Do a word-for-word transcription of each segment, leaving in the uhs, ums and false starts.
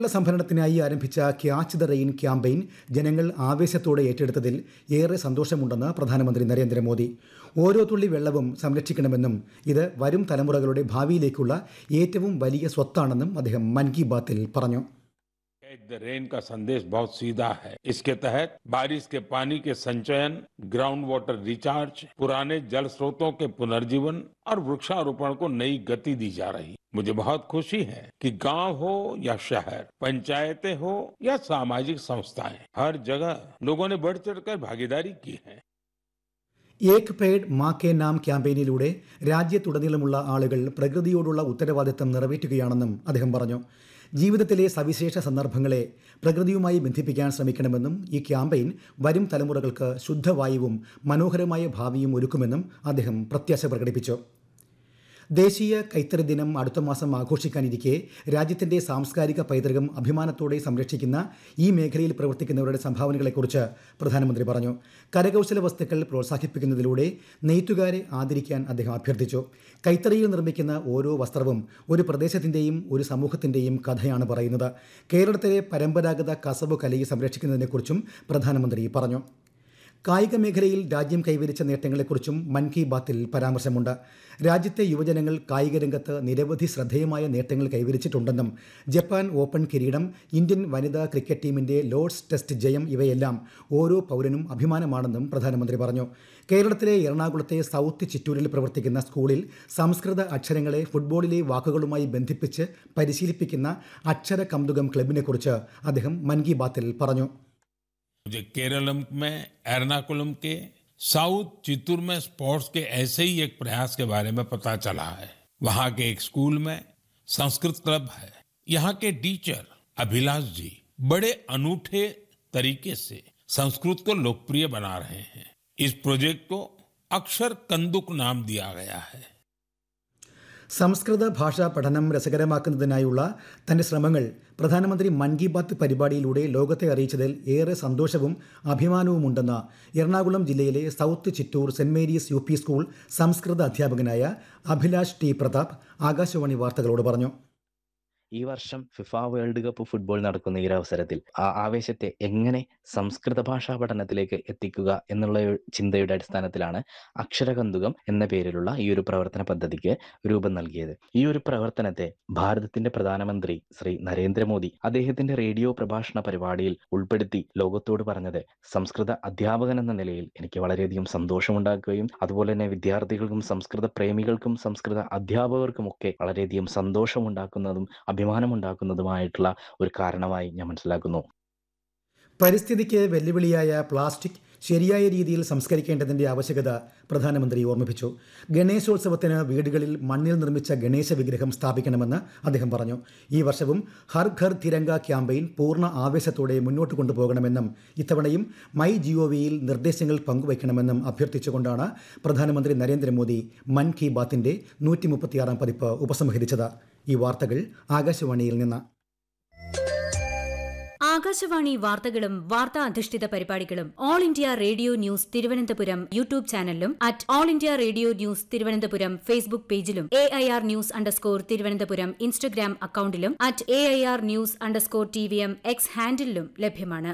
സംഭരണത്തിനായി ആരംഭിച്ച catch the rain campaign ജനങ്ങൾ ആവേശത്തോടെ ഏറ്റെടുത്തതിൽ ഏറെ സന്തോഷമുണ്ടെന്ന് പ്രധാനമന്ത്രി നരേന്ദ്രമോദി. ഓരോ തുള്ളി വെള്ളവും സംരക്ഷിക്കണമെന്നും ഇത് വരും തലമുറകളുടെ ഭാവിയിലേക്കുള്ള ഏറ്റവും വലിയ സ്വത്താണെന്നും അദ്ദേഹം മൻ കി ബാത്തിൽ പറഞ്ഞു. द रेन का संदेश बहुत सीधा है. इसके तहत बारिश के पानी के संचयन, ग्राउंड वाटर रिचार्ज, पुराने जल स्रोतों के पुनर्जीवन और वृक्षारोपण को नई गति दी जा रही. मुझे बहुत खुशी है कि गांव हो या शहर, पंचायतें हो या सामाजिक संस्थाएं, हर जगह लोगों ने बढ़ चढ़कर भागीदारी की है. ഏക് പേഡ് മാ കെ നാം ക്യാമ്പയിനിലൂടെ രാജ്യത്തുടനീളമുള്ള ആളുകൾ പ്രകൃതിയോടുള്ള ഉത്തരവാദിത്തം നിറവേറ്റുകയാണെന്നും അദ്ദേഹം പറഞ്ഞു. ജീവിതത്തിലെ സവിശേഷ സന്ദർഭങ്ങളെ പ്രകൃതിയുമായി ബന്ധിപ്പിക്കാൻ ശ്രമിക്കണമെന്നും ഈ ക്യാമ്പയിൻ വരും തലമുറകൾക്ക് ശുദ്ധവായുവും മനോഹരമായ ഭാവിയും ഒരുക്കുമെന്നും അദ്ദേഹം പ്രത്യാശ പ്രകടിപ്പിച്ചു. ദേശീയ കൈത്തറി ദിനം അടുത്ത മാസം ആഘോഷിക്കാനിരിക്കെ രാജ്യത്തിന്റെ സാംസ്കാരിക പൈതൃകം അഭിമാനത്തോടെ സംരക്ഷിക്കുന്ന ഈ മേഖലയിൽ പ്രവർത്തിക്കുന്നവരുടെ സംഭാവനകളെക്കുറിച്ച് പ്രധാനമന്ത്രി പറഞ്ഞു. കരകൗശല വസ്തുക്കൾ പ്രോത്സാഹിപ്പിക്കുന്നതിലൂടെ നെയ്ത്തുകാരെ ആദരിക്കാൻ അദ്ദേഹം അഭ്യർത്ഥിച്ചു. കൈത്തറിയിൽ നിർമ്മിക്കുന്ന ഓരോ വസ്ത്രവും ഒരു പ്രദേശത്തിന്റെയും ഒരു സമൂഹത്തിന്റെയും കഥയാണ് പറയുന്നത്. കേരളത്തിലെ പരമ്പരാഗത കസവ് കലയെ സംരക്ഷിക്കുന്നതിനെക്കുറിച്ചും പ്രധാനമന്ത്രി പറഞ്ഞു. കായിക മേഖലയിൽ രാജ്യം കൈവരിച്ച നേട്ടങ്ങളെക്കുറിച്ചും മൻ കി ബാത്തിൽ പരാമർശമുണ്ട്. രാജ്യത്തെ യുവജനങ്ങൾ കായിക രംഗത്ത് നിരവധി ശ്രദ്ധേയമായ നേട്ടങ്ങൾ കൈവരിച്ചിട്ടുണ്ടെന്നും ജപ്പാൻ ഓപ്പൺ കിരീടം, ഇന്ത്യൻ വനിതാ ക്രിക്കറ്റ് ടീമിന്റെ ലോർഡ്സ് ടെസ്റ്റ് ജയം ഇവയെല്ലാം ഓരോ പൗരനും അഭിമാനമാണെന്നും പ്രധാനമന്ത്രി പറഞ്ഞു. കേരളത്തിലെ എറണാകുളത്തെ സൗത്ത് ചിറ്റൂരിൽ പ്രവർത്തിക്കുന്ന സ്കൂളിൽ സംസ്കൃത അക്ഷരങ്ങളെ ഫുട്ബോളിലെ വാക്കുകളുമായി ബന്ധിപ്പിച്ച് പരിശീലിപ്പിക്കുന്ന അക്ഷര കൗതുകം ക്ലബിനെക്കുറിച്ച് അദ്ദേഹം മൻ കി ബാത്തിൽ പറഞ്ഞു. मुझे केरलम में एर्नाकुलम के साउथ चित्तूर में स्पोर्ट्स के ऐसे ही एक प्रयास के बारे में पता चला है. वहां के एक स्कूल में संस्कृत क्लब है. यहाँ के टीचर अभिलाष जी बड़े अनूठे तरीके से संस्कृत को लोकप्रिय बना रहे हैं. इस प्रोजेक्ट को अक्षर कंदुक नाम दिया गया है. സംസ്കൃത ഭാഷാ പഠനം രസകരമാക്കുന്നതിനായുള്ള തന്റെ ശ്രമങ്ങൾ പ്രധാനമന്ത്രി മൻ കി ബാത്ത് പരിപാടിയിലൂടെ ലോകത്തെ അറിയിച്ചതിൽ ഏറെ സന്തോഷവും അഭിമാനവുമുണ്ടെന്ന് എറണാകുളം ജില്ലയിലെ south Chittur saint Mary's U P school സംസ്കൃത അധ്യാപകനായ അഭിലാഷ് ടി പ്രതാപ് ആകാശവാണി വാർത്തകളോട് പറഞ്ഞു. ഈ വർഷം ഫിഫ വേൾഡ് കപ്പ് ഫുട്ബോൾ നടക്കുന്ന ഈ ഒരു അവസരത്തിൽ ആ ആവേശത്തെ എങ്ങനെ സംസ്കൃത ഭാഷാ പഠനത്തിലേക്ക് എത്തിക്കുക എന്നുള്ള ചിന്തയുടെ അടിസ്ഥാനത്തിലാണ് അക്ഷരകന്തുകം എന്ന പേരിലുള്ള ഈ ഒരു പ്രവർത്തന പദ്ധതിക്ക് രൂപം നൽകിയത്. ഈ ഒരു പ്രവർത്തനത്തെ ഭാരതത്തിന്റെ പ്രധാനമന്ത്രി ശ്രീ നരേന്ദ്രമോദി അദ്ദേഹത്തിന്റെ റേഡിയോ പ്രഭാഷണ പരിപാടിയിൽ ഉൾപ്പെടുത്തി ലോകത്തോട് പറഞ്ഞത് സംസ്കൃത അധ്യാപകൻ എന്ന നിലയിൽ എനിക്ക് വളരെയധികം സന്തോഷമുണ്ടാക്കുകയും അതുപോലെ തന്നെ വിദ്യാർത്ഥികൾക്കും സംസ്കൃത പ്രേമികൾക്കും സംസ്കൃത അധ്യാപകർക്കും ഒക്കെ വളരെയധികം സന്തോഷമുണ്ടാക്കുന്നതും അഭിമാനമുണ്ടാക്കുന്നതുമായിട്ടുള്ള ഒരു കാരണമായി ഞാൻ മനസ്സിലാക്കുന്നു. പരിസ്ഥിതിക്ക് വെല്ലുവിളിയായ പ്ലാസ്റ്റിക് ശരിയായ രീതിയിൽ സംസ്കരിക്കേണ്ടതിന്റെ ആവശ്യകത പ്രധാനമന്ത്രി ഓർമ്മിപ്പിച്ചു. ഗണേശോത്സവത്തിന് വീടുകളിൽ മണ്ണിൽ നിർമ്മിച്ച ഗണേശ വിഗ്രഹം സ്ഥാപിക്കണമെന്ന് അദ്ദേഹം പറഞ്ഞു. ഈ വർഷവും ഹർ ഘർ തിരങ്ക ക്യാമ്പയിൻ പൂർണ്ണ ആവേശത്തോടെ മുന്നോട്ട് കൊണ്ടുപോകണമെന്നും ഇത്തവണയും മൈ ജിഒവിയിൽ നിർദ്ദേശങ്ങൾ പങ്കുവയ്ക്കണമെന്നും അഭ്യർത്ഥിച്ചുകൊണ്ടാണ് പ്രധാനമന്ത്രി നരേന്ദ്രമോദി മൻ കി ബാത്തിന്റെ നൂറ്റി മുപ്പത്തിയാറാം പതിപ്പ് ഉപസംഹരിച്ചത്. ഈ വാർത്തകൾ ആകാശവാണിയിൽ നിന്ന്. ആകാശവാണി വാർത്തകളും വാർത്താ അധിഷ്ഠിത പരിപാടികളും all India radio news Thiruvananthapuram YouTube ചാനലിലും at all India radio news Thiruvananthapuram Facebook പേജിലും A I R news underscore Thiruvananthapuram Instagram അക്കൌണ്ടിലും at A I R news underscore T V M X ഹാൻഡിലും ലഭ്യമാണ്.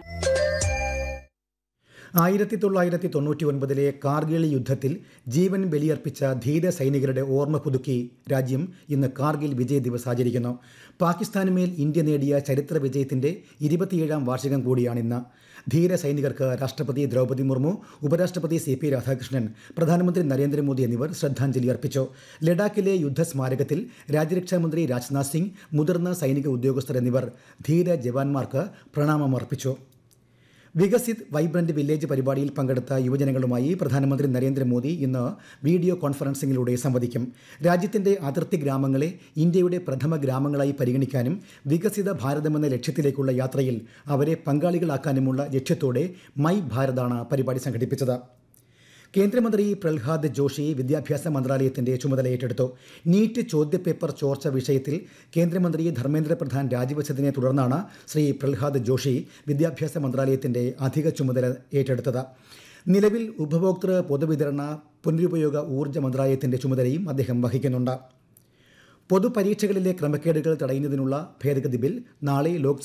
ആയിരത്തി തൊള്ളായിരത്തി തൊണ്ണൂറ്റി ഒൻപതിലെ കാർഗിൽ യുദ്ധത്തിൽ ജീവൻ ബലിയർപ്പിച്ച ധീര സൈനികരുടെ ഓർമ്മ പുതുക്കി രാജ്യം ഇന്ന് കാർഗിൽ വിജയ് ദിവസ് ആചരിക്കുന്നു. പാകിസ്ഥാനുമേൽ ഇന്ത്യ നേടിയ ചരിത്ര വിജയത്തിന്റെ ഇരുപത്തിയേഴാം വാർഷികം കൂടിയാണിന്ന്. ധീര സൈനികർക്ക് രാഷ്ട്രപതി ദ്രൗപദി മുർമു, ഉപരാഷ്ട്രപതി സി പി രാധാകൃഷ്ണൻ, പ്രധാനമന്ത്രി നരേന്ദ്രമോദി എന്നിവർ ശ്രദ്ധാഞ്ജലി അർപ്പിച്ചു. ലഡാക്കിലെ യുദ്ധസ്മാരകത്തിൽ രാജ്യരക്ഷാമന്ത്രി രാജ്നാഥ് സിംഗ്, മുതിർന്ന സൈനിക ഉദ്യോഗസ്ഥർ എന്നിവർ ധീര ജവാന്മാർക്ക് പ്രണാമം അർപ്പിച്ചു. വികസിത് വൈബ്രന്റ് വില്ലേജ് പരിപാടിയിൽ പങ്കെടുത്ത യുവജനങ്ങളുമായി പ്രധാനമന്ത്രി നരേന്ദ്രമോദി ഇന്ന് വീഡിയോ കോൺഫറൻസിംഗിലൂടെ സംവദിക്കും. രാജ്യത്തിന്റെ അതിർത്തി ഗ്രാമങ്ങളെ ഇന്ത്യയുടെ പ്രഥമ ഗ്രാമങ്ങളായി പരിഗണിക്കാനും വികസിത ഭാരതമെന്ന ലക്ഷ്യത്തിലേക്കുള്ള യാത്രയിൽ അവരെ പങ്കാളികളാക്കാനുമുള്ള ലക്ഷ്യത്തോടെ മൈ ഭാരതാണ് പരിപാടി സംഘടിപ്പിച്ചത്. കേന്ദ്രമന്ത്രി പ്രഹ്ലാദ് ജോഷി വിദ്യാഭ്യാസ മന്ത്രാലയത്തിന്റെ ചുമതല ഏറ്റെടുത്തു. നീറ്റ് ചോദ്യപേപ്പർ ചോർച്ച വിഷയത്തിൽ കേന്ദ്രമന്ത്രി ധർമ്മേന്ദ്ര പ്രധാൻ രാജിവെച്ചതിനെ തുടർന്നാണ് ശ്രീ പ്രഹ്ലാദ് ജോഷി വിദ്യാഭ്യാസ മന്ത്രാലയത്തിന്റെ അധിക ചുമതല ഏറ്റെടുത്തത്. നിലവിൽ ഉപഭോക്തൃ പൊതുവിതരണ പുനരുപയോഗ ഊർജ്ജ മന്ത്രാലയത്തിന്റെ ചുമതലയും അദ്ദേഹം വഹിക്കുന്നുണ്ട്. പൊതുപരീക്ഷകളിലെ ക്രമക്കേടുകൾ തടയുന്നതിനുള്ള ഭേദഗതി ബിൽ നാളെ ലോക്സഭ